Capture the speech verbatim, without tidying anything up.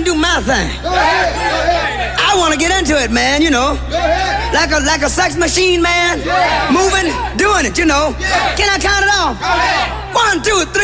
and do my thing. Go ahead. Go ahead. I want to get into it, man, you know. Go ahead. Like a like a sex machine, man. Yeah. Moving, doing it, you know. Yeah. Can I count it off? Go ahead. One, two, three.